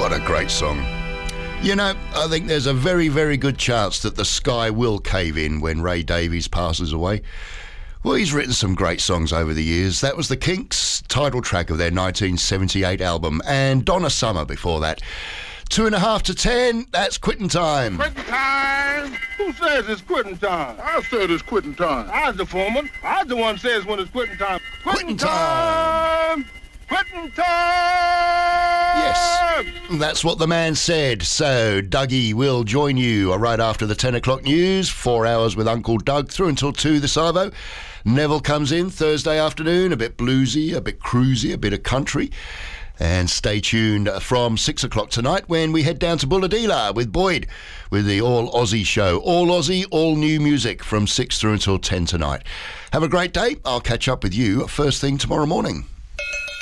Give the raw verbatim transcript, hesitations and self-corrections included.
What a great song. You know, I think there's a very, very good chance that the sky will cave in when Ray Davies passes away. Well, he's written some great songs over the years. That was the Kinks' title track of their nineteen seventy-eight album, and Donna Summer before that. Two and a half to ten, that's quitting time. Quitting time? Who says it's quitting time? I said it's quitting time. I was the foreman. I was the one who says when it's quitting time. Quitting time! Quitting time! Yes, that's what the man said. So, Dougie will join you right after the ten o'clock news. Four hours with Uncle Doug through until two this arvo. Neville comes in Thursday afternoon, a bit bluesy, a bit cruisy, a bit of country. And stay tuned from six o'clock tonight when we head down to Bulladila with Boyd with the All Aussie show. All Aussie, all new music from six through until ten tonight. Have a great day. I'll catch up with you first thing tomorrow morning.